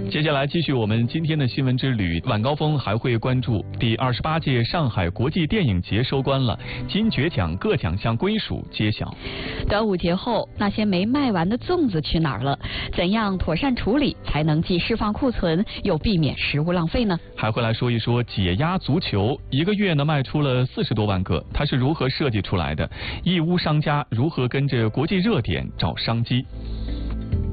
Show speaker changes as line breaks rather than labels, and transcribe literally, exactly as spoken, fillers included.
接下来继续我们今天的新闻之旅，晚高峰还会关注第二十八届上海国际电影节收官了，金爵奖各奖项归属揭晓。
端午节后，那些没卖完的粽子去哪儿了？怎样妥善处理才能既释放库存又避免食物浪费呢？
还会来说一说解压足球，一个月呢卖出了四十多万个，它是如何设计出来的？义乌商家如何跟着国际热点找商机？